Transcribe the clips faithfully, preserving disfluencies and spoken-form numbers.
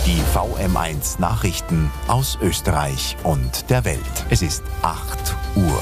Die V M eins Nachrichten aus Österreich und der Welt. Es ist acht Uhr.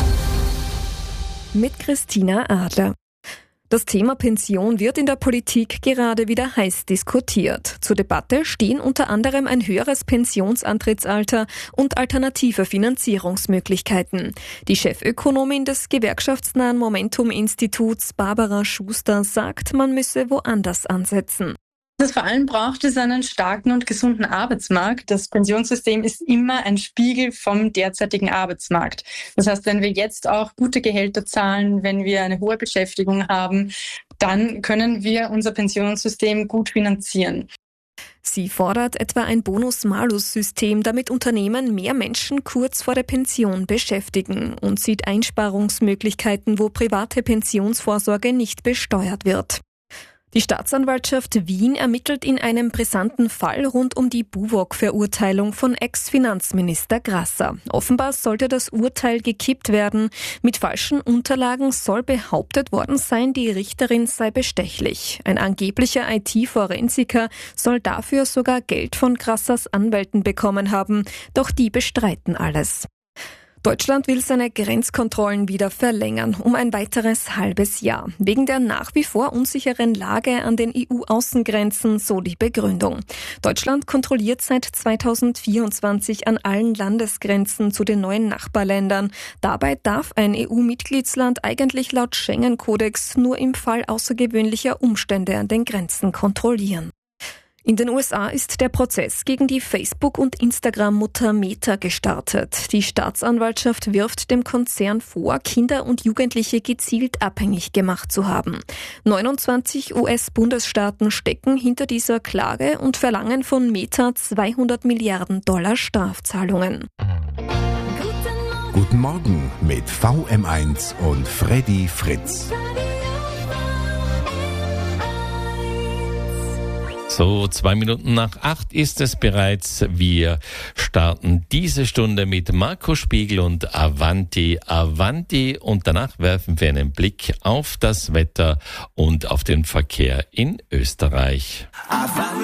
Mit Christina Adler. Das Thema Pension wird in der Politik gerade wieder heiß diskutiert. Zur Debatte stehen unter anderem ein höheres Pensionsantrittsalter und alternative Finanzierungsmöglichkeiten. Die Chefökonomin des gewerkschaftsnahen Momentum-Instituts, Barbara Schuster, sagt, man müsse woanders ansetzen. Das vor allem braucht es einen starken und gesunden Arbeitsmarkt. Das Pensionssystem ist immer ein Spiegel vom derzeitigen Arbeitsmarkt. Das heißt, wenn wir jetzt auch gute Gehälter zahlen, wenn wir eine hohe Beschäftigung haben, dann können wir unser Pensionssystem gut finanzieren. Sie fordert etwa ein Bonus-Malus-System, damit Unternehmen mehr Menschen kurz vor der Pension beschäftigen, und sieht Einsparungsmöglichkeiten, wo private Pensionsvorsorge nicht besteuert wird. Die Staatsanwaltschaft Wien ermittelt in einem brisanten Fall rund um die Buwog-Verurteilung von Ex-Finanzminister Grasser. Offenbar sollte das Urteil gekippt werden. Mit falschen Unterlagen soll behauptet worden sein, die Richterin sei bestechlich. Ein angeblicher I T-Forensiker soll dafür sogar Geld von Grassers Anwälten bekommen haben. Doch die bestreiten alles. Deutschland will seine Grenzkontrollen wieder verlängern, um ein weiteres halbes Jahr. Wegen der nach wie vor unsicheren Lage an den E U-Außengrenzen, so die Begründung. Deutschland kontrolliert seit zweitausendvierundzwanzig an allen Landesgrenzen zu den neuen Nachbarländern. Dabei darf ein E U-Mitgliedsland eigentlich laut Schengen-Kodex nur im Fall außergewöhnlicher Umstände an den Grenzen kontrollieren. In den U S A ist der Prozess gegen die Facebook- und Instagram-Mutter Meta gestartet. Die Staatsanwaltschaft wirft dem Konzern vor, Kinder und Jugendliche gezielt abhängig gemacht zu haben. neunundzwanzig U S-Bundesstaaten stecken hinter dieser Klage und verlangen von Meta zweihundert Milliarden Dollar Strafzahlungen. Guten Morgen mit V M eins und Freddy Fritz. So, zwei Minuten nach acht ist es bereits. Wir starten diese Stunde mit Marco Spiegel und Avanti Avanti, und danach werfen wir einen Blick auf das Wetter und auf den Verkehr in Österreich.